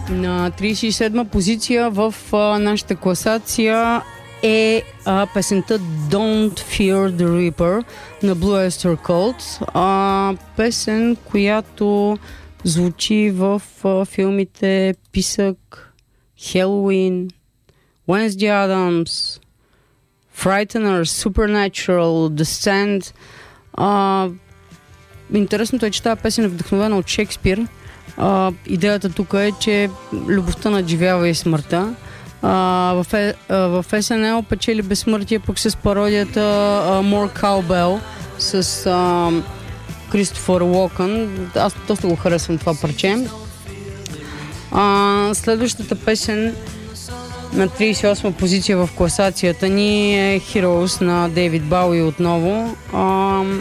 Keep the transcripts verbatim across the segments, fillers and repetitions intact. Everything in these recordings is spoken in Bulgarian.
На тридесет и седма позиция в а, нашата класация е а, песента Don't Fear the Reaper на Blue Oyster Cult. А, песен, която звучи в а, филмите Писък, Halloween, Wednesday Addams, Frighteners, Supernatural, Descent. А, интересното е, че тази песен е вдъхновена от Шекспир. А, идеята тук е, че любовта надживява и смъртта. Uh, в, е, uh, в Ес Ен Ел печели безсмъртие пък с пародията uh, More Cowbell с uh, Кристофър Уокън. Аз доста го харесвам това парче. Uh, следващата песен на тридесет и осма позиция в класацията ни е Heroes на Дейвид Бауи отново. Uh,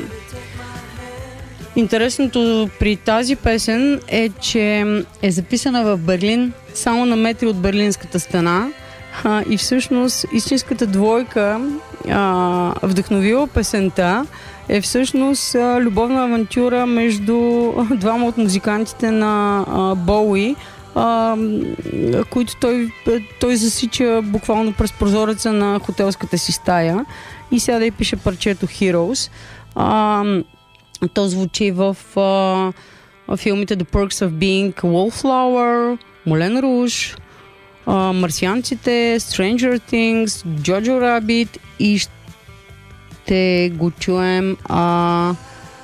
интересното при тази песен е, че е записана в Берлин, само на метри от Берлинската стена, а, и всъщност истинската двойка, а, вдъхновила песента, е всъщност а, любовна авантюра между двама от музикантите на а, Боуи, а, които той, той засича буквално през прозореца на хотелската си стая и сяда и пише парчето Heroes. А, то звучи в а, филмите The Perks of Being Wallflower, Мулен Руж, Марсианците, Stranger Things, Jojo Rabbit и ще го чуем а,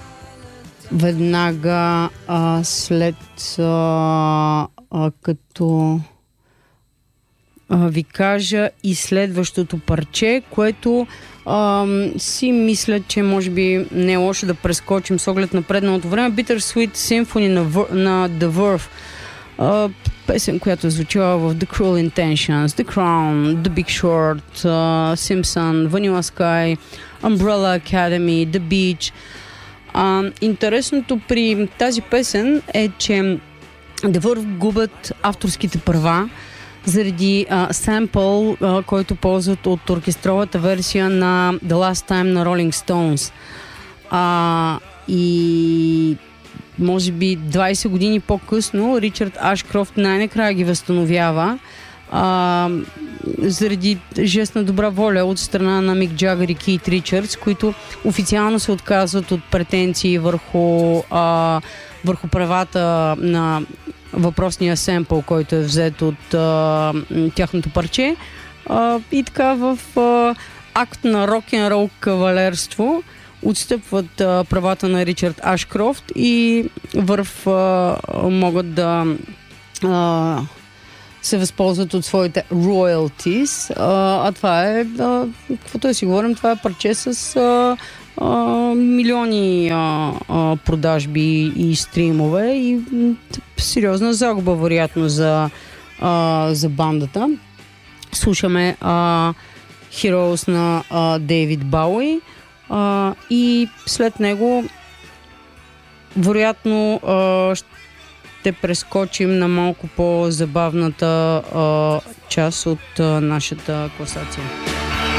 веднага а, след а, а, като а, ви кажа и следващото парче, което а, си мисля, че може би не е лошо да прескочим с оглед на предното време. Bittersweet Symphony на, на The Verve. Uh, песен, която е звучала в The Cruel Intentions, The Crown, The Big Short, uh, Simpson, Vanilla Sky, Umbrella Academy, The Beach. Uh, интересното при тази песен е, че The Verve губят авторските права заради uh, семпъл, uh, който ползват от оркестровата версия на The Last Time на Rolling Stones. Uh, и може би двайсет години по-късно Ричард Ашкрофт най-накрая ги възстановява а, заради жест на добра воля от страна на Мик Джагър и Кейт Ричардс, които официално се отказват от претенции върху, а, върху правата на въпросния семпъл, който е взет от а, тяхното парче. А, и така в а, акт на рок-н-рол кавалерство отстъпват а, правата на Ричард Ашкрофт и Върв а, могат да а, се възползват от своите royalties. А, а това е, а, каквото да си говорим, това е парче с а, а, милиони а, а, продажби и стримове и м, сериозна загуба, вероятно, за, а, за бандата. Слушаме а, Heroes на а, Дейвид Бауи. Uh, и след него вероятно uh, ще прескочим на малко по-забавната uh, част от uh, нашата класация.